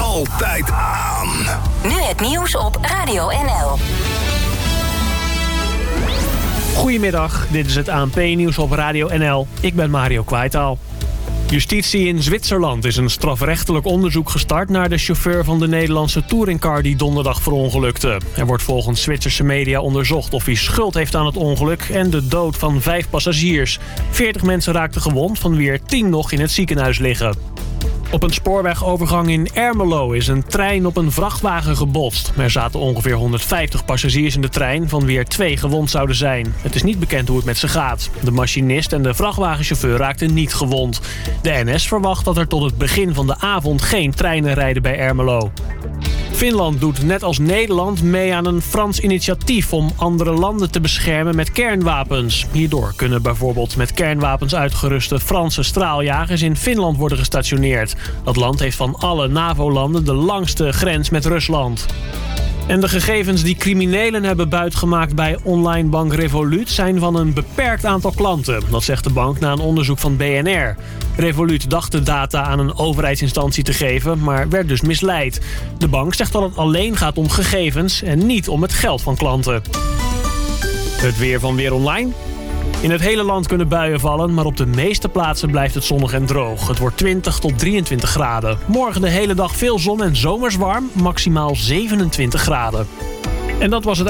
altijd aan. Nu het nieuws op Radio NL. Goedemiddag, dit is het ANP-nieuws op Radio NL. Ik ben Mario Kwaitaal. Justitie in Zwitserland is een strafrechtelijk onderzoek gestart naar de chauffeur van de Nederlandse touringcar die donderdag verongelukte. Er wordt volgens Zwitserse media onderzocht of hij schuld heeft aan het ongeluk en de dood van 5 passagiers. 40 mensen raakten gewond, van wie er 10 nog in het ziekenhuis liggen. Op een spoorwegovergang in Ermelo is een trein op een vrachtwagen gebotst. Er zaten ongeveer 150 passagiers in de trein, van wie er 2 gewond zouden zijn. Het is niet bekend hoe het met ze gaat. De machinist en de vrachtwagenchauffeur raakten niet gewond. De NS verwacht dat er tot het begin van de avond geen treinen rijden bij Ermelo. Finland doet net als Nederland mee aan een Frans initiatief om andere landen te beschermen met kernwapens. Hierdoor kunnen bijvoorbeeld met kernwapens uitgeruste Franse straaljagers in Finland worden gestationeerd. Dat land heeft van alle NAVO-landen de langste grens met Rusland. En de gegevens die criminelen hebben buitgemaakt bij online bank Revolut zijn van een beperkt aantal klanten. Dat zegt de bank na een onderzoek van BNR. Revolut dacht de data aan een overheidsinstantie te geven, maar werd dus misleid. De bank zegt dat het alleen gaat om gegevens en niet om het geld van klanten. Het weer van Weer Online. In het hele land kunnen buien vallen, maar op de meeste plaatsen blijft het zonnig en droog. Het wordt 20 tot 23 graden. Morgen de hele dag veel zon en zomers warm, maximaal 27 graden. En dat was het